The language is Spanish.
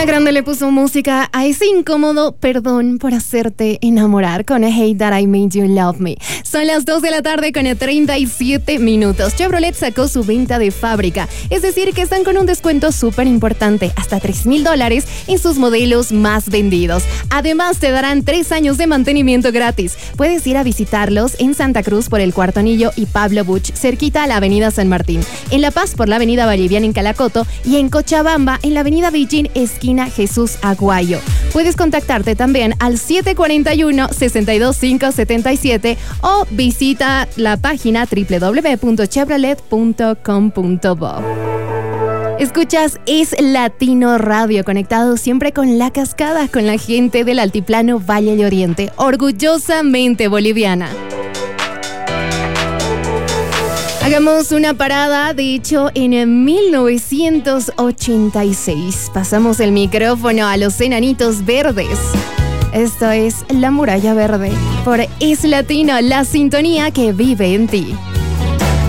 Ariana Grande le puso música a ese incómodo perdón por hacerte enamorar con Hate That I Made You Love Me. Son las 2 de la tarde con 37 minutos. Chevrolet sacó su venta de fábrica, es decir, que están con un descuento súper importante, hasta $3,000 en sus modelos más vendidos. Además, te darán 3 años de mantenimiento gratis. Puedes ir a visitarlos en Santa Cruz por el Cuarto Anillo y Pablo Buch, cerquita a la avenida San Martín. En La Paz por la avenida Boliviana en Calacoto y en Cochabamba en la avenida Beijing, esquina Jesús Aguayo. Puedes contactarte también al 741-62577 o visita la página www.chevrolet.com.bo. Escuchas Es Latino Radio, conectado siempre con La Cascada, con la gente del Altiplano Valle de Oriente, orgullosamente boliviana. Hagamos una parada, de hecho, en 1986. Pasamos el micrófono a los Enanitos Verdes. Esto es La Muralla Verde, por Es Latino, la sintonía que vive en ti.